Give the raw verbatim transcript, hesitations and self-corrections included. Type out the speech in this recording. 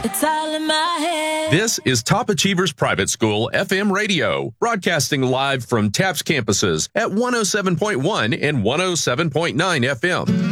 It's all in my head. This is Top Achievers Private School F M Radio, broadcasting live from TAPS campuses at one oh seven point one and one oh seven point nine F M.